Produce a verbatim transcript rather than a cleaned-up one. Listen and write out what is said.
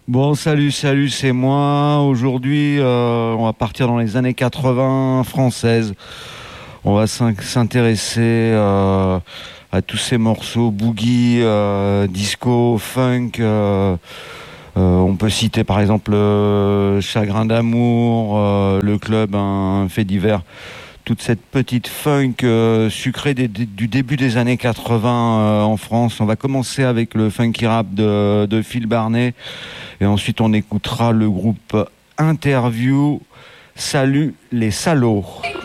Bon, salut, salut, c'est moi. Aujourd'hui, euh, on va partir dans les années quatre-vingts françaises. On va s'in- s'intéresser euh, à tous ces morceaux boogie, euh, disco, funk. euh, euh, on peut citer par exemple euh, Chagrin d'amour, euh, Le Club, un fait divers. Toute cette petite funk euh, sucrée des- des- du début des années quatre-vingts euh, en France. On va commencer avec le funky rap de, de Phil Barnet. Et ensuite, on écoutera le groupe Interview. Salut les salauds.